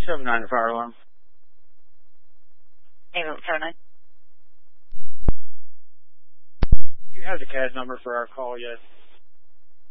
79 fire alarm. Ambulance 79. Do you have the CAD number for our call yet?